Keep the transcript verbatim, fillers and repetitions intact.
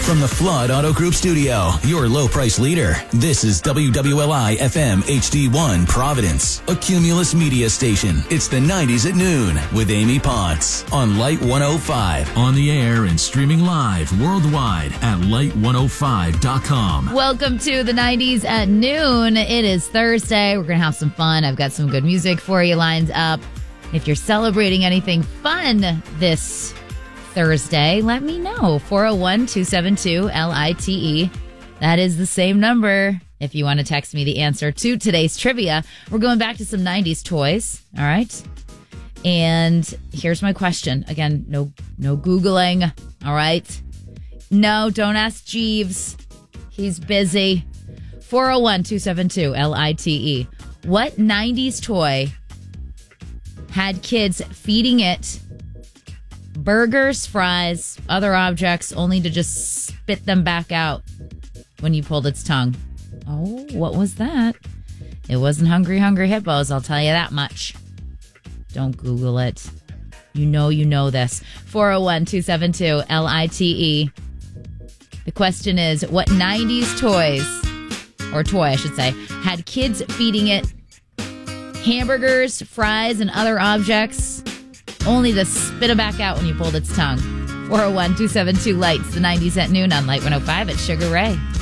From the Flood Auto Group studio, your low price leader, this is W W L I F M H D one Providence, a Cumulus media station. It's the nineties at noon with Amy Potts on Light one oh five. On the air and streaming live worldwide at light one oh five dot com. Welcome to the nineties at noon. It is Thursday. We're going to have some fun. I've got some good music for you lined up. If you're celebrating anything fun this Thursday, let me know. four oh one, two seven two, L I T E. That is the same number if you want to text me the answer to today's trivia. We're going back to some nineties toys, all right? And here's my question. Again, no no Googling, all right? No, don't ask Jeeves. He's busy. four oh one, two seven two, L I T E. What nineties toy had kids feeding it burgers, fries, other objects, only to just spit them back out when you pulled its tongue? Oh, what was that? It wasn't Hungry Hungry Hippos, I'll tell you that much. Don't Google it. You know you know this. four oh one, two seven two, L I T E. The question is, what nineties toys, or toy I should say, had kids feeding it hamburgers, fries, and other objects, only to spit it back out when you pulled its tongue? four oh one, two seven two, lights, the nineties at noon on Light one oh five at Sugar Ray.